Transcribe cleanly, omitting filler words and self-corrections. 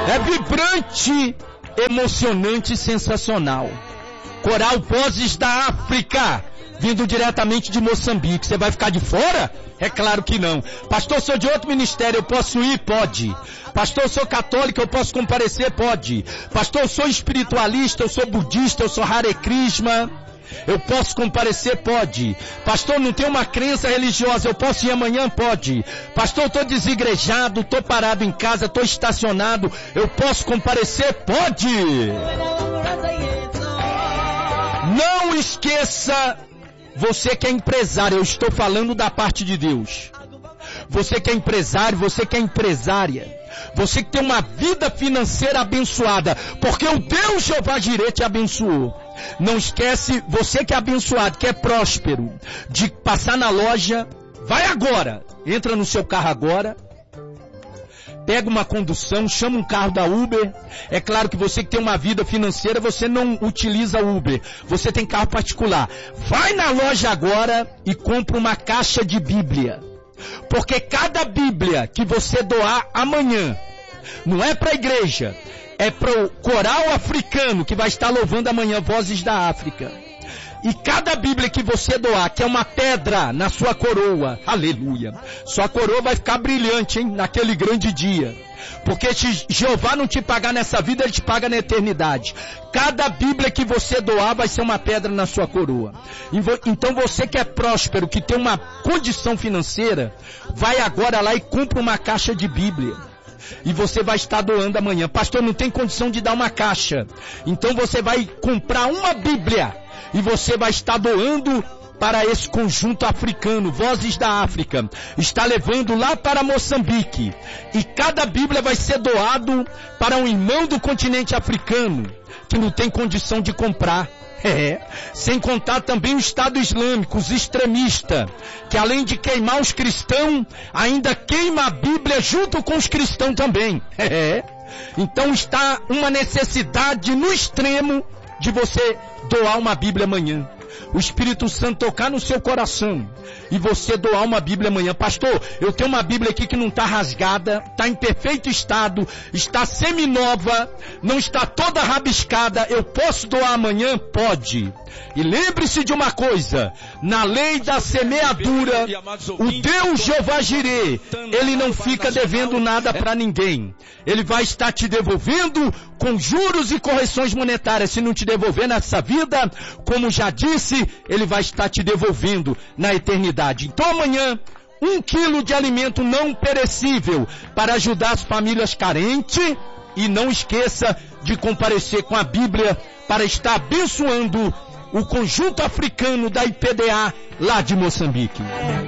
É vibrante, emocionante e sensacional. Coral Vozes da África, vindo diretamente de Moçambique. Você vai ficar de fora? É claro que não. Pastor, sou de outro ministério, eu posso ir? Pode. Pastor, sou católico, eu posso comparecer? Pode. Pastor, sou espiritualista, eu sou budista, eu sou Hare Krishna, eu posso comparecer? Pode. Pastor, não tenho uma crença religiosa, eu posso ir amanhã? Pode. Pastor, estou desigrejado, estou parado em casa, estou estacionado, eu posso comparecer? Pode. Não esqueça, você que é empresário, eu estou falando da parte de Deus. Você que é empresário, você que é empresária, você que tem uma vida financeira abençoada, porque o Deus Jeová Jireh te abençoou. Não esquece, você que é abençoado, que é próspero, de passar na loja, vai agora, entra no seu carro agora, pega uma condução, chama um carro da Uber. É claro que você que tem uma vida financeira, você não utiliza Uber, você tem carro particular. Vai na loja agora e compra uma caixa de Bíblia. Porque cada Bíblia que você doar amanhã, não é para a igreja, é para o coral africano que vai estar louvando amanhã Vozes da África. E cada Bíblia que você doar, que é uma pedra na sua coroa, aleluia, sua coroa vai ficar brilhante, hein, naquele grande dia. Porque se Jeová não te pagar nessa vida, Ele te paga na eternidade. Cada Bíblia que você doar vai ser uma pedra na sua coroa. Então você que é próspero, que tem uma condição financeira, vai agora lá e compra uma caixa de Bíblia. E você vai estar doando amanhã. Pastor, não tem condição de dar uma caixa. Então você vai comprar uma Bíblia e você vai estar doando para esse conjunto africano, Vozes da África. Está levando lá para Moçambique. E cada Bíblia vai ser doado para um irmão do continente africano, que não tem condição de comprar. Sem contar também o Estado Islâmico, os extremistas, que além de queimar os cristãos, ainda queima a Bíblia junto com os cristãos também. Então está uma necessidade no extremo de você doar uma Bíblia amanhã. O Espírito Santo tocar no seu coração e você doar uma Bíblia amanhã. Pastor, eu tenho uma Bíblia aqui que não está rasgada, está em perfeito estado, está seminova, não está toda rabiscada, eu posso doar amanhã? Pode. E lembre-se de uma coisa, na lei da semeadura, o Deus Jeová Jireh, Ele não fica devendo nada para ninguém. Ele vai estar te devolvendo com juros e correções monetárias. Se não te devolver nessa vida, como já disse, Ele vai estar te devolvendo na eternidade. Então amanhã, 1 quilo de alimento não perecível para ajudar as famílias carentes. E não esqueça de comparecer com a Bíblia para estar abençoando o conjunto africano da IPDA lá de Moçambique.